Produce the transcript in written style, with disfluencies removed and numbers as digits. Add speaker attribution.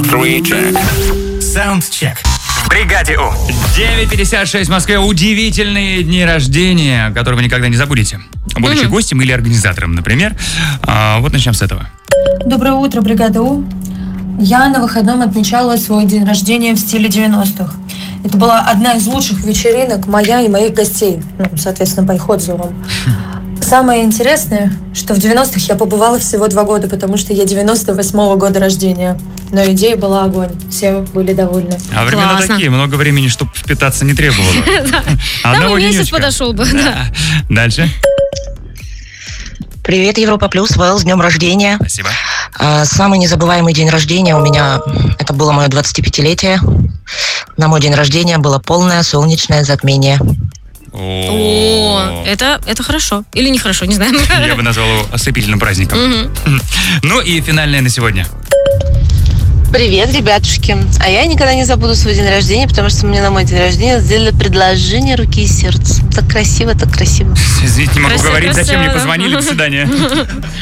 Speaker 1: Саундчек. В бригаде У.
Speaker 2: 9:56 в Москве. Удивительные дни рождения, которые вы никогда не забудете. Будучи гостем или организатором, например. Вот начнем с этого.
Speaker 3: Доброе утро, бригада У. Я на выходном отмечала свой день рождения в стиле 90-х. Это была одна из лучших вечеринок моя и моих гостей, соответственно, по их отзывам. Самое интересное, что в 90-х я побывала всего 2 года, потому что я 98-го года рождения. Но идея была огонь, все были довольны.
Speaker 2: А времена
Speaker 4: Классно.
Speaker 2: такие, много времени, чтобы впитаться не требовало.
Speaker 4: Там и месяц подошел бы, да.
Speaker 2: Дальше.
Speaker 5: Привет, Европа Плюс, Вэл, с днем рождения.
Speaker 2: Спасибо.
Speaker 5: Самый незабываемый день рождения у меня, это было мое 25-летие. На мой день рождения было полное солнечное затмение.
Speaker 4: О, это хорошо. Или нехорошо, не знаю.
Speaker 2: Я бы назвал его ослепительным праздником. Ну и финальное на сегодня.
Speaker 6: Привет, ребятушки. А я никогда не забуду свой день рождения, потому что мне на мой день рождения сделали предложение руки и сердца. Так красиво, так красиво.
Speaker 2: Извините, не могу
Speaker 4: Красиво,
Speaker 2: говорить, зачем мне
Speaker 4: красиво, да.
Speaker 2: позвонили. До свидания.